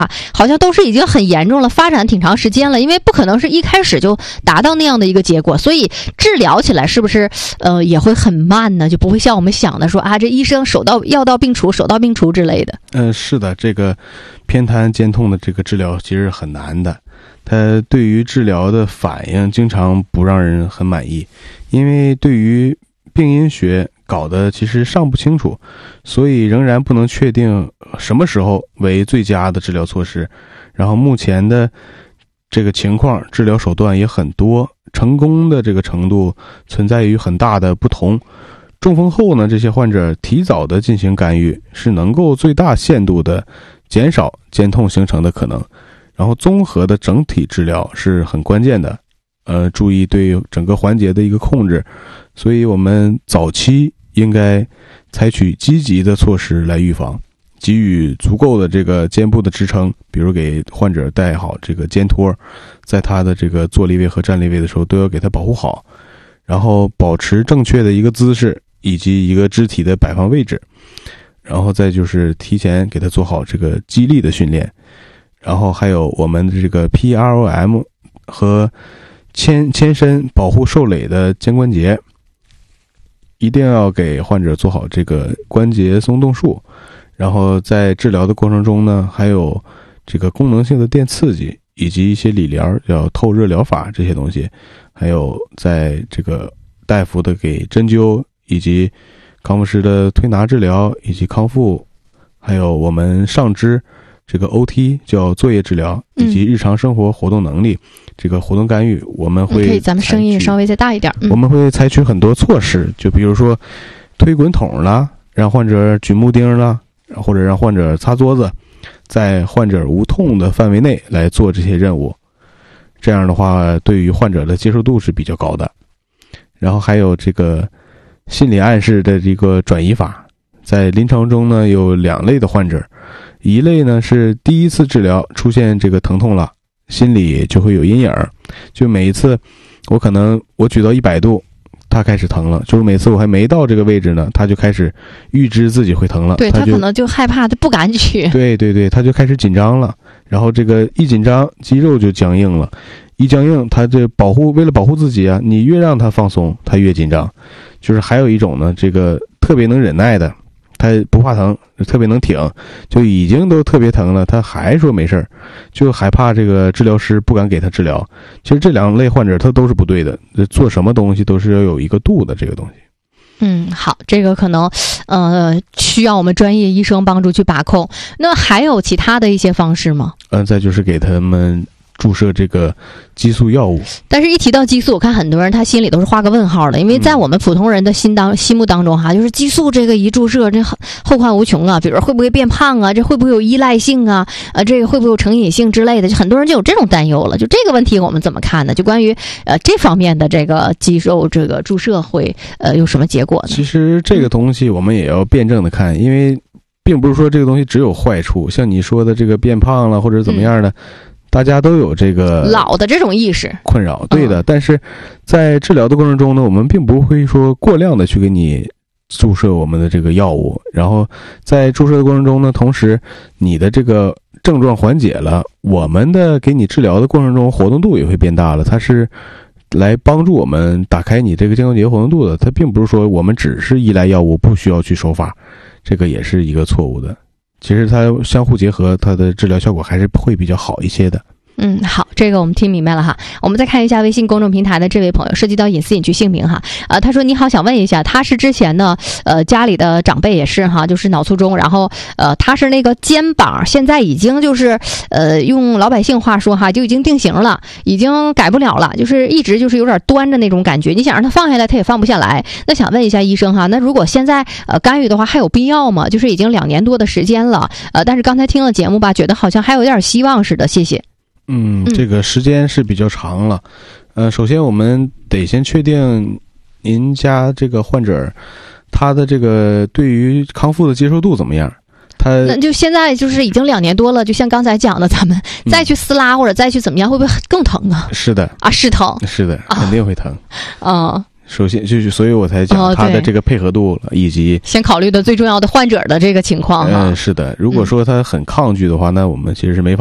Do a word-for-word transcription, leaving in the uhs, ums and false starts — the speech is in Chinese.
好像都是已经很严重了，发展挺长时间了，因为不可能是一开始就达到那样的一个结果，所以治疗起来是不是呃也会很慢呢？就不会像我们想的说啊，这医生手到药到病除，手到病除之类的。 嗯、呃，是的，这个偏瘫肩痛的这个治疗其实很难的，它对于治疗的反应经常不让人很满意，因为对于病因学搞得其实尚不清楚，所以仍然不能确定什么时候为最佳的治疗措施。然后目前的这个情况，治疗手段也很多，成功的这个程度存在于很大的不同。中风后呢，这些患者提早的进行干预，是能够最大限度的减少肩痛形成的可能。然后综合的整体治疗是很关键的，呃，注意对整个环节的一个控制。所以我们早期应该采取积极的措施来预防，给予足够的这个肩部的支撑，比如给患者戴好这个肩托，在他的这个坐立位和站立位的时候都要给他保护好，然后保持正确的一个姿势以及一个肢体的摆放位置，然后再就是提前给他做好这个肌力的训练，然后还有我们的这个 P R O M 和牵牵伸保护受累的肩关节，一定要给患者做好这个关节松动术。然后在治疗的过程中呢，还有这个功能性的电刺激，以及一些理疗，叫透热疗法这些东西，还有在这个大夫的给针灸，以及康复师的推拿治疗，以及康复，还有我们上肢这个 O T 叫作业治疗，以及日常生活活动能力、嗯、这个活动干预，我们会可以咱们声音稍微再大一点、嗯、 我们会采取很多措施，就比如说推滚筒啦，让患者举木钉啦，或者让患者擦桌子，在患者无痛的范围内来做这些任务，这样的话对于患者的接受度是比较高的。然后还有这个心理暗示的这个转移法，在临床中呢有两类的患者，一类呢是第一次治疗出现这个疼痛了，心里就会有阴影，就每一次我可能我举到一百度他开始疼了，就是每次我还没到这个位置呢，他就开始预知自己会疼了， 对， 他可能就害怕，他不敢举， 对对对，他就开始紧张了，然后这个一紧张肌肉就僵硬了，一僵硬他这保护为了保护自己啊，你越让他放松他越紧张。就是还有一种呢，这个特别能忍耐的，他不怕疼，特别能挺，就已经都特别疼了，他还说没事儿，就害怕这个治疗师不敢给他治疗。其实这两类患者他都是不对的，做什么东西都是要有一个度的，这个东西。 嗯，好，这个可能呃需要我们专业医生帮助去把控。那还有其他的一些方式吗？嗯、 呃，再就是给他们注射这个激素药物。但是一提到激素，我看很多人他心里都是画个问号的，因为在我们普通人的心当心目当中哈，就是激素这个一注射，这后患无穷啊，比如说会不会变胖啊，这会不会有依赖性啊，呃，这个会不会有成瘾性之类的，就很多人就有这种担忧了。就这个问题我们怎么看呢？就关于呃这方面的这个肌肉这个注射会呃有什么结果呢？ 其实这个东西我们也要辩证的看，因为并不是说这个东西只有坏处，像你说的这个变胖了或者怎么样的、嗯大家都有这个老的这种意识困扰，对的、嗯、但是在治疗的过程中呢，我们并不会说过量的去给你注射我们的这个药物，然后在注射的过程中呢，同时你的这个症状缓解了，我们的给你治疗的过程中活动度也会变大了，它是来帮助我们打开你这个肩关节活动度的，它并不是说我们只是依赖药物不需要去手法，这个也是一个错误的。其实它相互结合，它的治疗效果还是会比较好一些的。 嗯，好，这个我们听明白了哈。我们再看一下微信公众平台的这位朋友，涉及到隐私隐去姓名哈。呃，他说你好，想问一下，他是之前呢，呃，家里的长辈也是哈，就是脑卒中，然后呃，他是那个肩膀现在已经就是呃，用老百姓话说哈，就已经定型了，已经改不了了，就是一直就是有点端着那种感觉，你想让他放下来，他也放不下来。那想问一下医生哈，那如果现在呃干预的话，还有必要吗？就是已经两年多的时间了，呃，但是刚才听了节目吧，觉得好像还有点希望似的，谢谢。 嗯，这个时间是比较长了。呃，首先我们得先确定您家这个患者他的这个对于康复的接受度怎么样。他那就现在就是已经两年多了，就像刚才讲的，咱们再去撕拉或者再去怎么样，会不会更疼啊？ 是的啊， 是疼， 是的，肯定会疼。 啊， 首先就是，所以我才讲他的这个配合度了，以及先考虑的最重要的患者的这个情况哈。 嗯，是的。如果说他很抗拒的话，那我们其实是没法